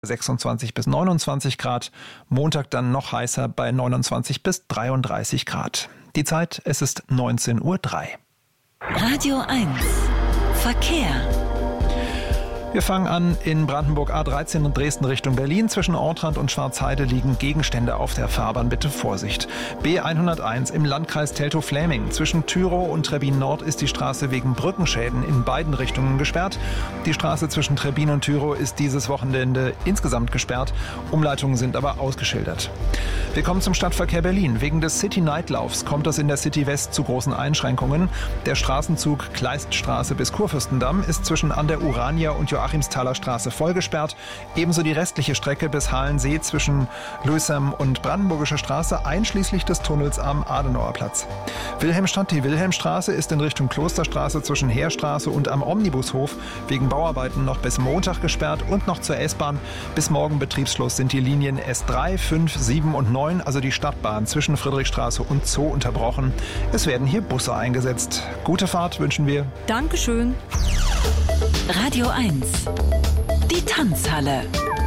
26 bis 29 Grad. Montag dann noch heißer bei 29 bis 33 Grad. Die Zeit, es ist 19:03 Uhr. Radio 1 Verkehr. Wir fangen an in Brandenburg A13 und Dresden Richtung Berlin. Zwischen Ortrand und Schwarzheide liegen Gegenstände auf der Fahrbahn. Bitte Vorsicht. B101 im Landkreis Teltow-Fläming. Zwischen Tyrow und Trebbin Nord ist die Straße wegen Brückenschäden in beiden Richtungen gesperrt. Die Straße zwischen Trebbin und Tyrow ist dieses Wochenende insgesamt gesperrt. Umleitungen sind aber ausgeschildert. Wir kommen zum Stadtverkehr Berlin. Wegen des City-Night-Laufs kommt es in der City West zu großen Einschränkungen. Der Straßenzug Kleiststraße bis Kurfürstendamm ist zwischen an der Urania und Joachimsthaler Straße vollgesperrt. Ebenso die restliche Strecke bis Halensee zwischen Lösam und Brandenburgischer Straße einschließlich des Tunnels am Adenauer Platz. Wilhelmstadt, die Wilhelmstraße ist in Richtung Klosterstraße zwischen Heerstraße und am Omnibushof wegen Bauarbeiten noch bis Montag gesperrt und noch zur S-Bahn. Bis morgen Betriebsschluss sind die Linien S3, 5, 7 und 9, also die Stadtbahn zwischen Friedrichstraße und Zoo unterbrochen. Es werden hier Busse eingesetzt. Gute Fahrt wünschen wir. Dankeschön. Radio 1, die Tanzhalle.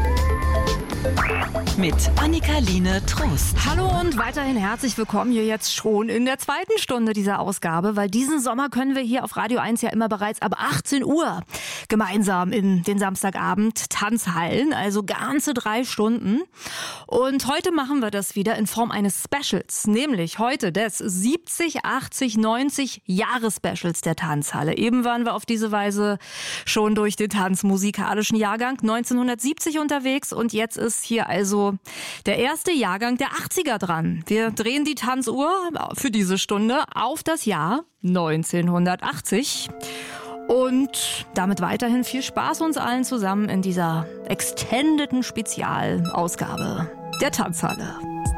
Mit Annika-Line Trost. Hallo und weiterhin herzlich willkommen hier jetzt schon in der zweiten Stunde dieser Ausgabe, weil diesen Sommer können wir hier auf Radio 1 ja immer bereits ab 18 Uhr gemeinsam in den Samstagabend Tanzhallen, also ganze 3 Stunden. Und heute machen wir das wieder in Form eines Specials, nämlich heute des 70, 80, 90 Jahres-Specials der Tanzhalle. Eben waren wir auf diese Weise schon durch den tanzmusikalischen Jahrgang 1970 unterwegs und jetzt ist hier also der erste Jahrgang der 80er dran. Wir drehen die Tanzuhr für diese Stunde auf das Jahr 1980. Und damit weiterhin viel Spaß uns allen zusammen in dieser extendeden Spezialausgabe der Tanzhalle.